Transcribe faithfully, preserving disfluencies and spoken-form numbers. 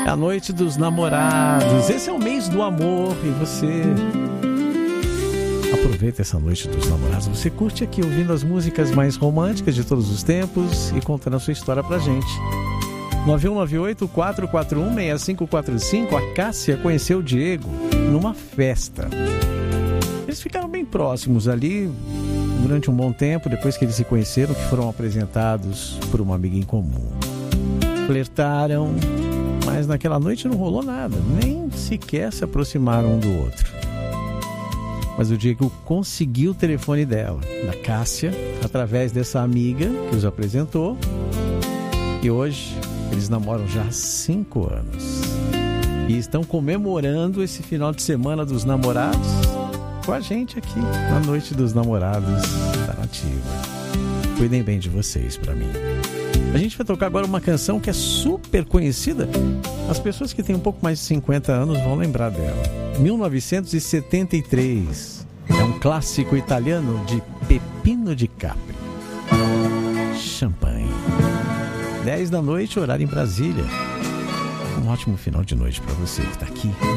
A noite dos namorados. Esse é o mês do amor e você aproveita essa noite dos namorados. Você curte aqui ouvindo as músicas mais românticas de todos os tempos e contando a sua história pra gente. nove um nove oito, quatro quatro um, seis cinco quatro cinco. A Cássia conheceu o Diego numa festa. Eles ficaram bem próximos ali durante um bom tempo, depois que eles se conheceram, que foram apresentados por uma amiga em comum. Flertaram, mas naquela noite não rolou nada, nem sequer se aproximaram um do outro. Mas o Diego conseguiu o telefone dela, da Cássia, através dessa amiga que os apresentou. E hoje eles namoram já há cinco anos. E estão comemorando esse final de semana dos namorados com a gente aqui na Noite dos Namorados da Nativa. Cuidem bem de vocês pra mim. A gente vai tocar agora uma canção que é super conhecida. As pessoas que têm um pouco mais de cinquenta anos vão lembrar dela. mil novecentos e setenta e três. É um clássico italiano de Peppino di Capri. Champanhe. dez da noite, horário em Brasília. Um ótimo final de noite para você que está aqui